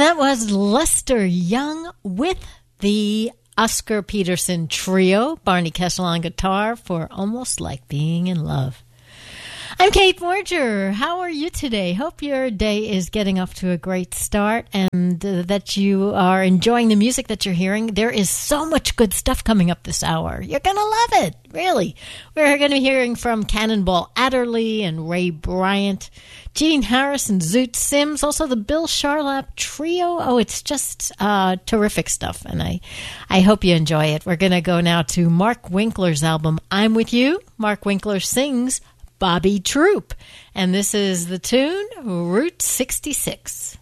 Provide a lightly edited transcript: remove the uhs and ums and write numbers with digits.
And that was Lester Young with the Oscar Peterson Trio, Barney Kessel on guitar, for Almost Like Being in Love. I'm Kate Forger. How are you today? Hope your day is getting off to a great start and that you are enjoying the music that you're hearing. There is so much good stuff coming up this hour. You're going to love it, really. We're going to be hearing from Cannonball Adderley and Ray Bryant, Gene Harris and Zoot Sims, also the Bill Charlap Trio. Oh, it's just terrific stuff, and I hope you enjoy it. We're going to go now to Mark Winkler's album, I'm With You. Mark Winkler sings Bobby Troop, and this is the tune Route 66.